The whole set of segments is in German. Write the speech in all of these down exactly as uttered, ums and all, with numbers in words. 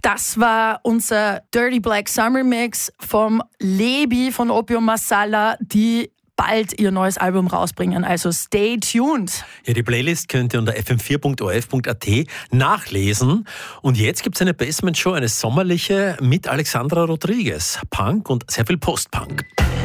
Das war unser Dirty Black Summer Mix vom Lebi von Opium Masala, die bald ihr neues Album rausbringen, also stay tuned. Ja, die Playlist könnt ihr unter f m vier punkt o r f punkt a t nachlesen. Und jetzt gibt es eine Basement-Show, eine sommerliche, mit Alexandra Rodriguez. Punk und sehr viel Post-Punk.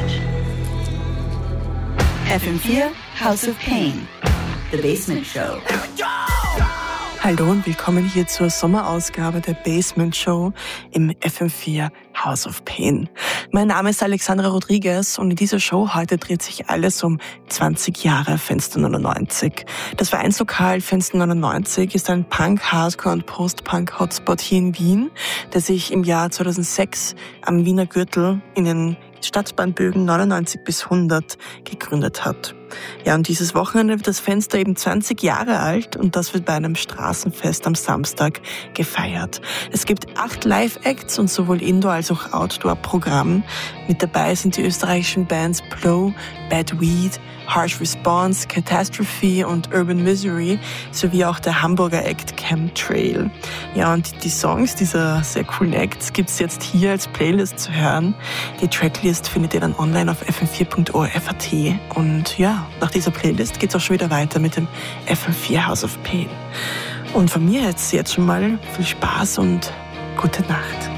F M vier House of Pain, The Basement Show. Hallo und willkommen hier zur Sommerausgabe der Basement Show im F M vier House of Pain. Mein Name ist Alexandra Rodriguez und in dieser Show heute dreht sich alles um zwanzig Jahre Fenster neunundneunzig. Das Vereinslokal Fenster neunundneunzig ist ein Punk-, Hardcore- und Post-Punk-Hotspot hier in Wien, der sich im Jahr zweitausendsechs am Wiener Gürtel in den Stadtbahnbögen neunundneunzig bis hundert gegründet hat. Ja, und dieses Wochenende wird das Fenster eben zwanzig Jahre alt und das wird bei einem Straßenfest am Samstag gefeiert. Es gibt acht Live-Acts und sowohl Indoor- als auch Outdoor-Programm. Mit dabei sind die österreichischen Bands Plow, Bad Weed, Harsh Response, Catastrophe und Urban Misery sowie auch der Hamburger Act Chemtrail. Ja, und die Songs dieser sehr coolen Acts gibt's jetzt hier als Playlist zu hören. Die Tracklist findet ihr dann online auf f m vier punkt o r f punkt a t. Und ja, nach dieser Playlist geht's auch schon wieder weiter mit dem F M vier House of Pain. Und von mir jetzt jetzt schon mal viel Spaß und gute Nacht.